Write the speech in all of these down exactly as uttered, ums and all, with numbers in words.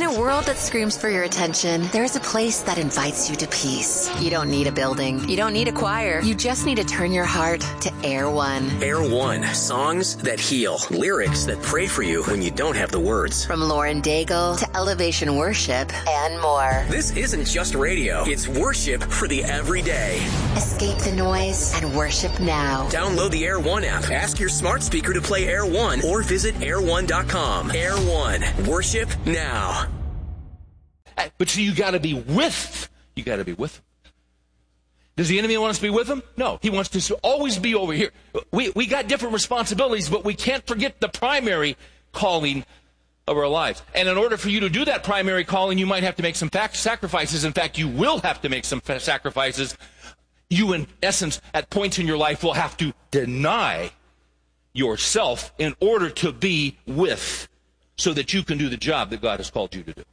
a world that screams for your attention, there's a place that invites you to peace. You don't need a building. You don't need a choir. You just need to turn your heart to Air One. Air One. Songs that heal. Lyrics that pray for you when you don't have the words. From Lauren Daigle to Elevation Worship and more. This isn't just radio. It's worship for the everyday. Escape the noise and worship now. Download the Air One app. Ask your smart speaker to play Air One or visit air one dot com. Air One. Worship now. But see, you got to be with. You got to be with him. Does the enemy want us to be with him? No. He wants us to always be over here. We we got different responsibilities, but we can't forget the primary calling of our lives. And in order for you to do that primary calling, you might have to make some fac- sacrifices. In fact, you will have to make some fa- sacrifices. You, in essence, at points in your life, will have to deny yourself in order to be with, so that you can do the job that God has called you to do.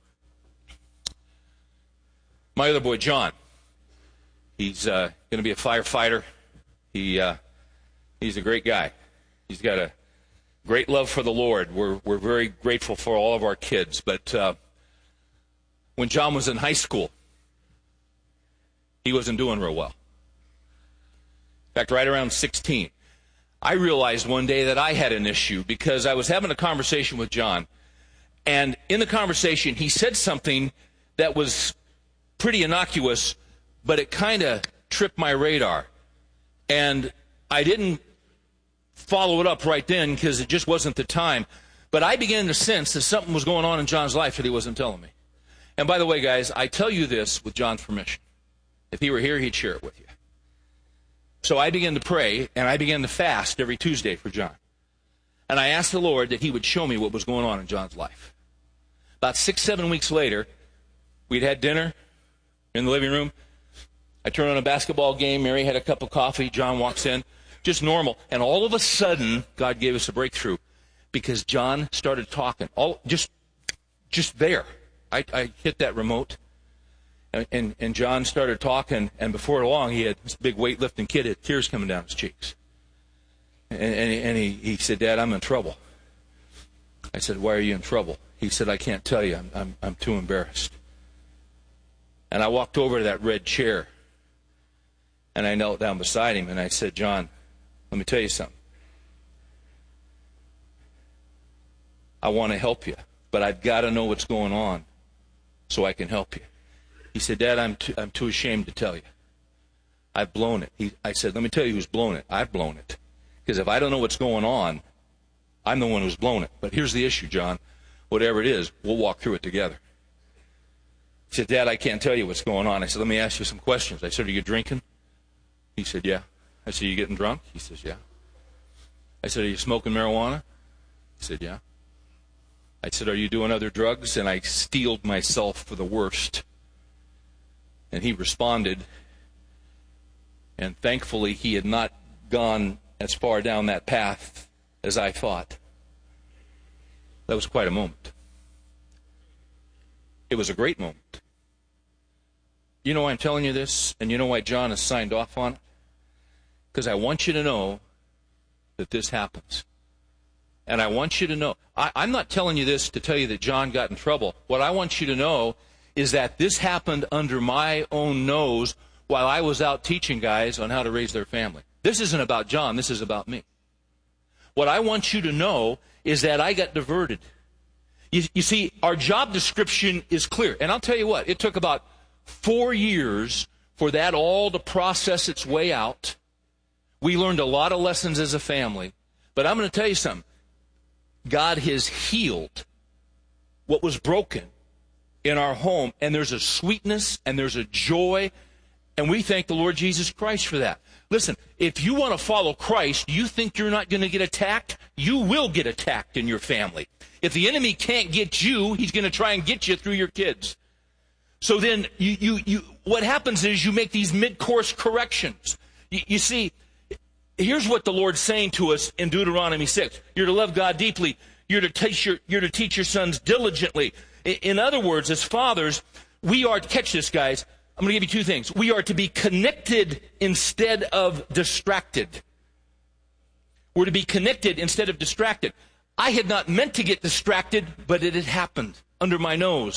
My other boy, John, he's uh, going to be a firefighter. He uh, he's a great guy. He's got a great love for the Lord. We're we're very grateful for all of our kids. But uh, when John was in high school, he wasn't doing real well. In fact, right around sixteen, I realized one day that I had an issue because I was having a conversation with John. And in the conversation, he said something that was pretty innocuous, but it kind of tripped my radar. And I didn't follow it up right then because it just wasn't the time. But I began to sense that something was going on in John's life that he wasn't telling me. And by the way, guys, I tell you this with John's permission. If he were here, he'd share it with you. So I began to pray, and I began to fast every Tuesday for John. And I asked the Lord that he would show me what was going on in John's life. About six, seven weeks later, we'd had dinner in the living room. I turned on a basketball game. Mary had a cup of coffee. John walks in. Just normal. And all of a sudden, God gave us a breakthrough because John started talking. All just just there. I, I hit that remote, and, and, and John started talking, and before long, he had this big weightlifting kid had tears coming down his cheeks. And, and, he, and he, he said, "Dad, I'm in trouble." I said, "Why are you in trouble?" He said, "I can't tell you. I'm, I'm, I'm too embarrassed." And I walked over to that red chair, and I knelt down beside him, and I said, "John, let me tell you something. I want to help you, but I've got to know what's going on so I can help you." He said, "Dad, I'm too, I'm too ashamed to tell you. I've blown it." He, I said, "Let me tell you who's blown it. I've blown it. Because if I don't know what's going on, I'm the one who's blown it. But here's the issue, John. Whatever it is, we'll walk through it together." He said, "Dad, I can't tell you what's going on." I said, "Let me ask you some questions." I said, "Are you drinking?" He said, "Yeah." I said, "Are you getting drunk?" He says, "Yeah." I said, "Are you smoking marijuana?" He said, "Yeah." I said, "Are you doing other drugs?" And I steeled myself for the worst. And he responded, and thankfully he had not gone as far down that path as I thought. That was quite a moment. It was a great moment. You know why I'm telling you this, and you know why John has signed off on it? Because I want you to know that this happens. And I want you to know, I, I'm not telling you this to tell you that John got in trouble. What I want you to know is that this happened under my own nose while I was out teaching guys on how to raise their family. This isn't about John, this is about me. What I want you to know is that I got diverted. You, you see, our job description is clear. And I'll tell you what, it took about four years for that all to process its way out. We learned a lot of lessons as a family. But I'm going to tell you something. God has healed what was broken in our home. And there's a sweetness and there's a joy. And we thank the Lord Jesus Christ for that. Listen, if you want to follow Christ, you think you're not going to get attacked? You will get attacked in your family. If the enemy can't get you, he's going to try and get you through your kids. So then, you, you, you, what happens is you make these mid-course corrections. You, you see, here's what the Lord's saying to us in Deuteronomy six. You're to love God deeply. You're to teach your, you're to teach your sons diligently. In, in other words, as fathers, we are, catch this, guys, I'm going to give you two things. We are to be connected instead of distracted. We're to be connected instead of distracted. I had not meant to get distracted, but it had happened under my nose.